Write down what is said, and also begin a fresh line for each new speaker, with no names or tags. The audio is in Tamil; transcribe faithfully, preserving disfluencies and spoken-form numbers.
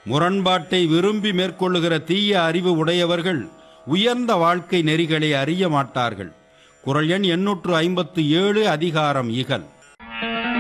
முரண்பாட்டை விரும்பி மேற்கொள்ளுகிற தீய அறிவு உடையவர்கள் உயர்ந்த வாழ்க்கை நெறிகளை அறிய மாட்டார்கள். குறள் எண் எண்ணூற்று ஐம்பத்து ஏழு, அதிகாரம் இகல்.